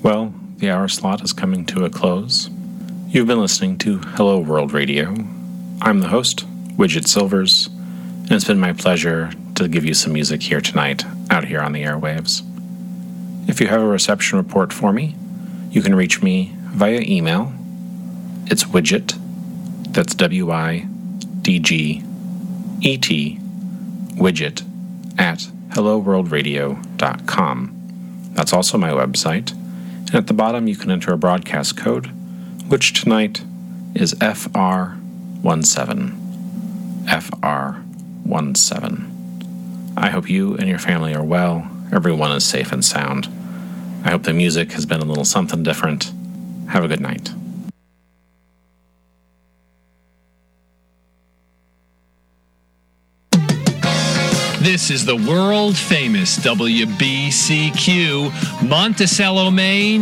Well, the hour slot is coming to a close. You've been listening to Hello World Radio. I'm the host, Widget Silvers, and it's been my pleasure to give you some music here tonight, out here on the airwaves. If you have a reception report for me, you can reach me via email. It's Widget, that's WIDGET, Widget, at helloworldradio.com. That's also my website. And at the bottom, you can enter a broadcast code, which tonight is FR17. FR17. I hope you and your family are well. Everyone is safe and sound. I hope the music has been a little something different. Have a good night. This is the world-famous WBCQ, Monticello, Maine,